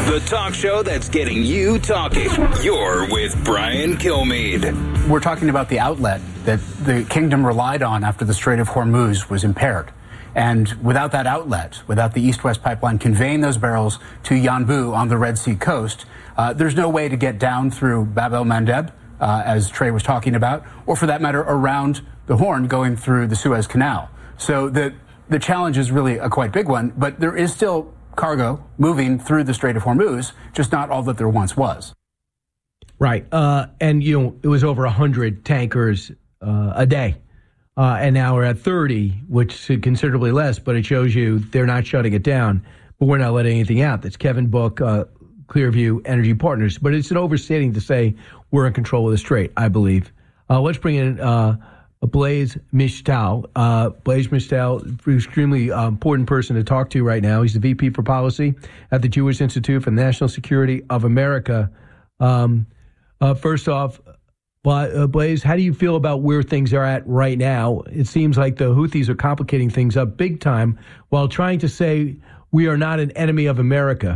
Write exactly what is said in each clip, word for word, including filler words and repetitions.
The talk show that's getting you talking. You're with Brian Kilmeade. We're talking about the outlet that the kingdom relied on after the Strait of Hormuz was impaired. And without that outlet, without the East-West pipeline conveying those barrels to Yanbu on the Red Sea coast, uh, there's no way to get down through Bab el-Mandeb, uh, as Trey was talking about, or for that matter, around the Horn going through the Suez Canal. So the, the challenge is really a quite big one, but there is still cargo moving through the Strait of Hormuz, just not all that there once was. Right. Uh, and, you know, it was over one hundred tankers uh, a day. Uh, and now we're at thirty, which is considerably less, but it shows you they're not shutting it down. But we're not letting anything out. That's Kevin Book, uh, Clearview Energy Partners. But it's an overstating to say we're in control of the strait, I believe. Uh, let's bring in uh, Blaise Mishtal. Uh, Blaise Mishtal, extremely uh, important person to talk to right now. He's the V P for Policy at the Jewish Institute for National Security of America. Um, uh, first off, uh, Blaise, how do you feel about where things are at right now? It seems like the Houthis are complicating things up big time while trying to say we are not an enemy of America.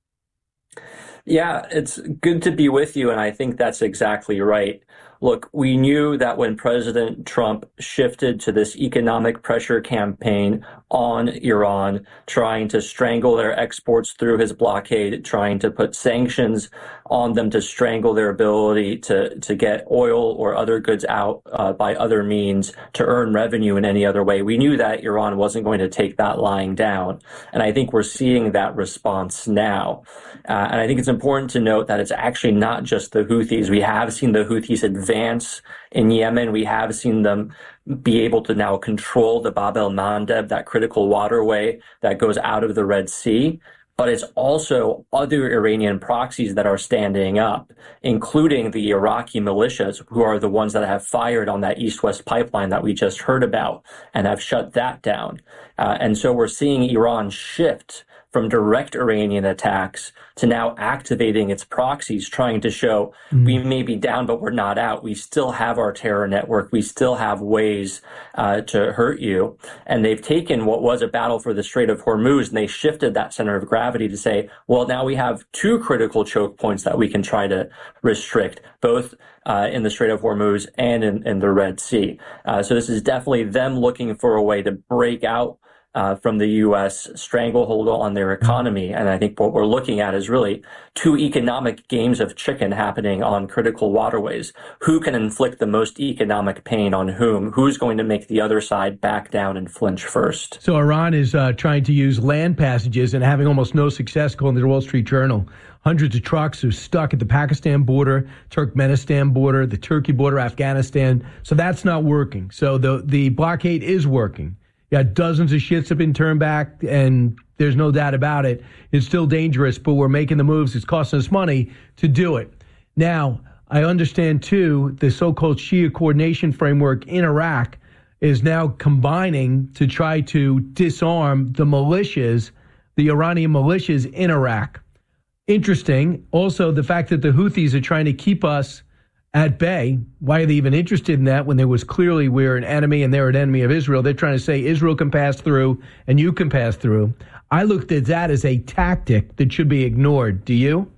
Yeah, it's good to be with you, and I think that's exactly right. Look, we knew that when President Trump shifted to this economic pressure campaign on Iran, trying to strangle their exports through his blockade, trying to put sanctions on them to strangle their ability to, to get oil or other goods out uh, by other means, to earn revenue in any other way, we knew that Iran wasn't going to take that lying down. And I think we're seeing that response now. Uh, and I think it's important to note that it's actually not just the Houthis. We have seen the Houthis advance in Yemen. We have seen them be able to now control the Bab el-Mandeb, that critical waterway that goes out of the Red Sea. But it's also other Iranian proxies that are standing up, including the Iraqi militias, who are the ones that have fired on that East-West pipeline that we just heard about and have shut that down. Uh, and so we're seeing Iran shift from direct Iranian attacks to now activating its proxies, trying to show mm. we may be down, but we're not out. We still have our terror network. We still have ways uh, to hurt you. And they've taken what was a battle for the Strait of Hormuz, and they shifted that center of gravity to say, well, now we have two critical choke points that we can try to restrict, both uh, in the Strait of Hormuz and in, in the Red Sea. Uh, so this is definitely them looking for a way to break out Uh, from the U S stranglehold on their economy. And I think what we're looking at is really two economic games of chicken happening on critical waterways. Who can inflict the most economic pain on whom? Who's going to make the other side back down and flinch first? So Iran is uh, trying to use land passages and having almost no success, according to the Wall Street Journal. Hundreds of trucks are stuck at the Pakistan border, Turkmenistan border, the Turkey border, Afghanistan. So that's not working. So the, the blockade is working. Yeah, dozens of ships have been turned back, and there's no doubt about it. It's still dangerous, but we're making the moves. It's costing us money to do it. Now, I understand, too, the so-called Shia coordination framework in Iraq is now combining to try to disarm the militias, the Iranian militias in Iraq. Interesting. Also, the fact that the Houthis are trying to keep us at bay. Why are they even interested in that when there was clearly we're an enemy and they're an enemy of Israel? They're trying to say Israel can pass through and you can pass through. I looked at that as a tactic that should be ignored. Do you?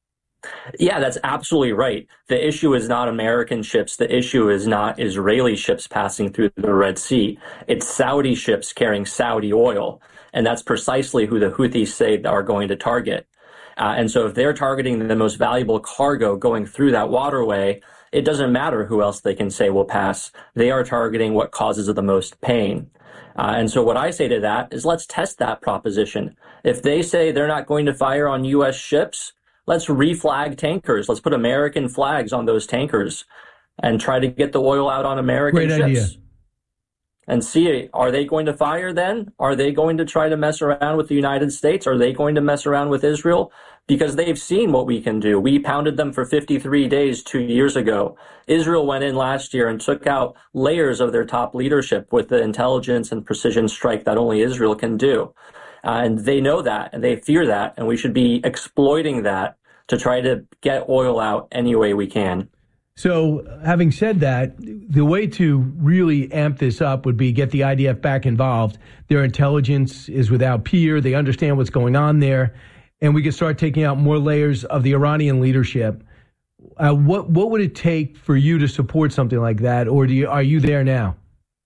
Yeah, that's absolutely right. The issue is not American ships. The issue is not Israeli ships passing through the Red Sea. It's Saudi ships carrying Saudi oil. And that's precisely who the Houthis say are going to target. Uh, and so if they're targeting the most valuable cargo going through that waterway, it doesn't matter who else they can say will pass. They are targeting what causes the most pain. Uh, and so what I say to that is let's test that proposition. If they say they're not going to fire on U S ships, let's reflag tankers. Let's put American flags on those tankers and try to get the oil out on American Great ships. Idea. And see, are they going to fire then? Are they going to try to mess around with the United States? Are they going to mess around with Israel? Because they've seen what we can do. We pounded them for fifty-three days two years ago. Israel went in last year and took out layers of their top leadership with the intelligence and precision strike that only Israel can do. Uh, and they know that, and they fear that, and we should be exploiting that to try to get oil out any way we can. So, having said that, the way to really amp this up would be get the I D F back involved. Their intelligence is without peer. They understand what's going on there. and we could start taking out more layers of the Iranian leadership, uh, what what would it take for you to support something like that, or do you, are you there now?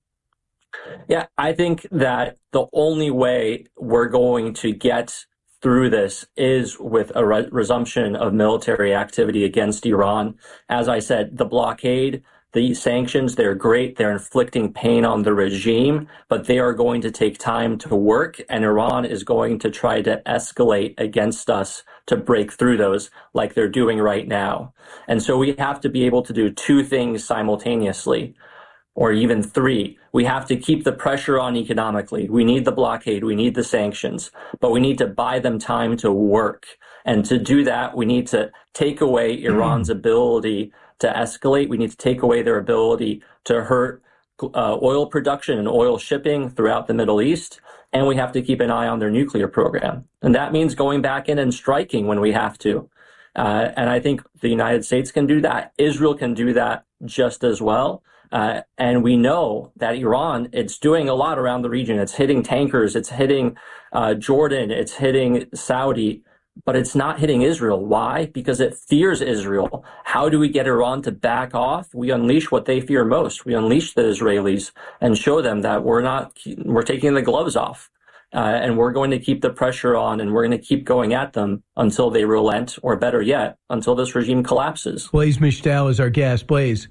Yeah, I think that the only way we're going to get through this is with a re- resumption of military activity against Iran. As I said, the blockade, the sanctions, they're great. They're inflicting pain on the regime, but they are going to take time to work, and Iran is going to try to escalate against us to break through those like they're doing right now. And so we have to be able to do two things simultaneously, or even three. We have to keep the pressure on economically. We need the blockade. We need the sanctions, but we need to buy them time to work. And to do that, we need to take away Iran's ability to escalate. We need to take away their ability to hurt uh, oil production and oil shipping throughout the Middle East. And we have to keep an eye on their nuclear program. And that means going back in and striking when we have to. Uh, and I think the United States can do that. Israel can do that just as well. Uh, and we know that Iran, it's doing a lot around the region. It's hitting tankers, it's hitting uh, Jordan, it's hitting Saudi, but it's not hitting Israel. Why? Because it fears Israel. How do we get Iran to back off? We unleash what they fear most. We unleash the Israelis and show them that we're not, we're taking the gloves off. Uh, and we're going to keep the pressure on, and we're going to keep going at them until they relent, or better yet, until this regime collapses. Blaise Mishtal is our guest. Blaise,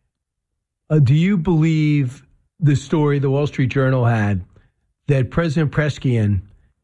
Uh, do you believe the story the Wall Street Journal had that President Presskian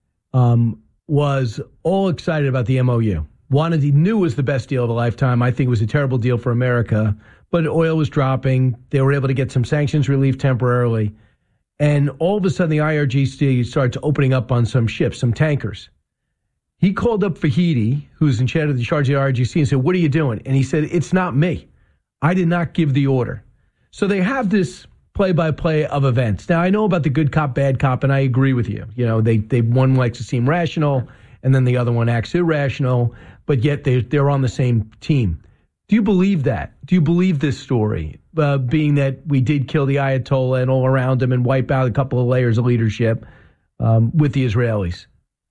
um, was all excited about the M O U? Wanted, he knew it was the best deal of a lifetime. I think it was a terrible deal for America, but oil was dropping. They were able to get some sanctions relief temporarily. And all of a sudden, the I R G C starts opening up on some ships, some tankers. He called up Fahidi, who's in charge of the charge of the I R G C, and said, "What are you doing?" And he said, "It's not me. I did not give the order." So they have this play-by-play of events. Now, I know about the good cop, bad cop, and I agree with you. You know, they, they one likes to seem rational, and then the other one acts irrational, but yet they, they're on the same team. Do you believe that? Do you believe this story, uh, being that we did kill the Ayatollah and all around him and wipe out a couple of layers of leadership um, with the Israelis?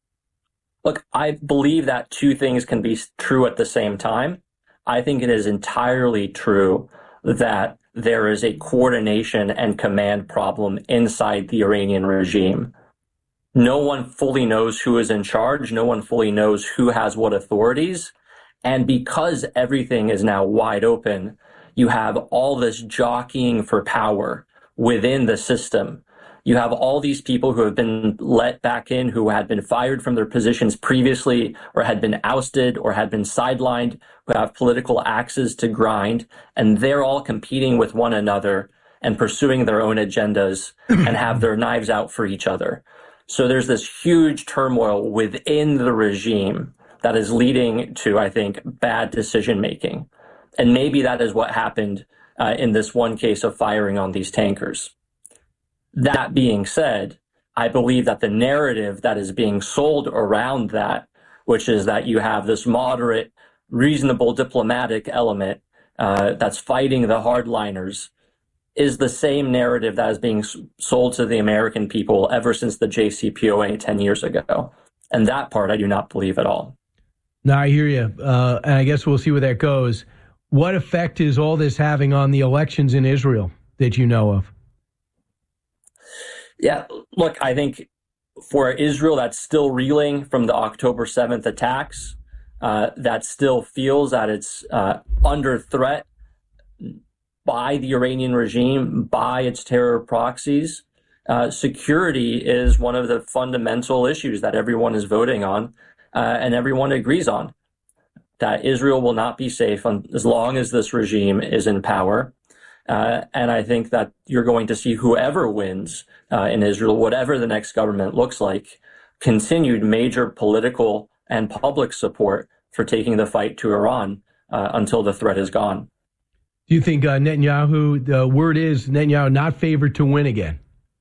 Look, I believe that two things can be true at the same time. I think it is entirely true that there is a coordination and command problem inside the Iranian regime. No one fully knows who is in charge. No one fully knows who has what authorities. And because everything is now wide open, you have all this jockeying for power within the system. You have all these people who have been let back in, who had been fired from their positions previously, or had been ousted, or had been sidelined, who have political axes to grind, and they're all competing with one another and pursuing their own agendas and have their knives out for each other. So there's this huge turmoil within the regime that is leading to, I think, bad decision making. And maybe that is what happened uh, in this one case of firing on these tankers. That being said, I believe that the narrative that is being sold around that, which is that you have this moderate, reasonable diplomatic element uh, that's fighting the hardliners, is the same narrative that is being sold to the American people ever since the J C P O A ten years ago. And that part I do not believe at all. No, I hear you. Uh, and I guess we'll see where that goes. What effect is all this having on the elections in Israel that you know of? Yeah, look, I think for Israel that's still reeling from the October seventh attacks, uh, that still feels that it's uh, under threat by the Iranian regime, by its terror proxies. Uh, security is one of the fundamental issues that everyone is voting on uh, and everyone agrees on, that Israel will not be safe on, as long as this regime is in power. Uh, and I think that you're going to see whoever wins uh, in Israel, whatever the next government looks like, continued major political and public support for taking the fight to Iran uh, until the threat is gone. Do you think uh, Netanyahu, the word is Netanyahu not favored to win again?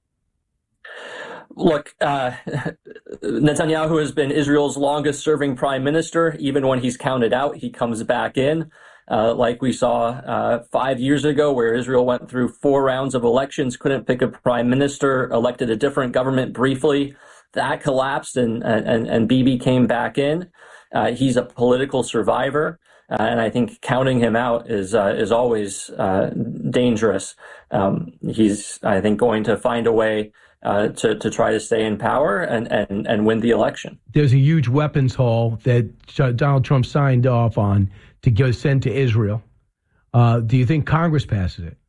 Look, uh, Netanyahu has been Israel's longest serving prime minister. Even when he's counted out, he comes back in. Uh, like we saw uh, five years ago, where Israel went through four rounds of elections, couldn't pick a prime minister, elected a different government briefly, that collapsed and and, and Bibi came back in. Uh, he's a political survivor. Uh, and I think counting him out is uh, is always uh, dangerous. Um, he's, I think, going to find a way uh, to to try to stay in power and, and, and win the election. There's a huge weapons haul that Donald Trump signed off on to go send to Israel. Uh, do you think Congress passes it?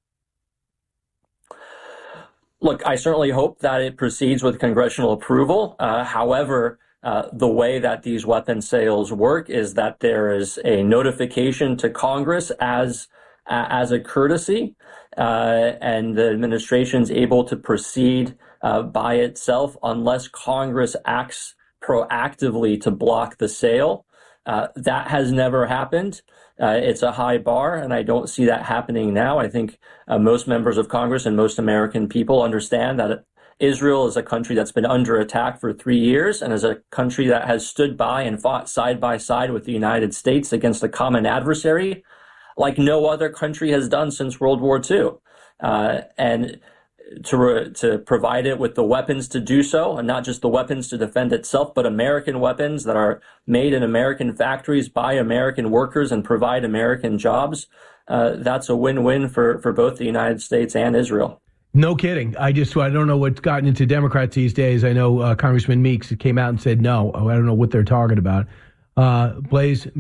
Look, I certainly hope that it proceeds with congressional approval. Uh, however, Uh, the way that these weapon sales work is that there is a notification to Congress as uh, as a courtesy, uh, and the administration is able to proceed uh, by itself unless Congress acts proactively to block the sale. Uh, that has never happened. Uh, it's a high bar, and I don't see that happening now. I think uh, most members of Congress and most American people understand that it, Israel is a country that's been under attack for three years and is a country that has stood by and fought side by side with the United States against a common adversary like no other country has done since World War Two. Uh, and to re- to provide it with the weapons to do so, and not just the weapons to defend itself, but American weapons that are made in American factories by American workers and provide American jobs, uh, that's a win-win for, for both the United States and Israel. No kidding. I just, I don't know what's gotten into Democrats these days. I know uh, Congressman Meeks came out and said no. Oh, I don't know what they're talking about. Uh, Blaze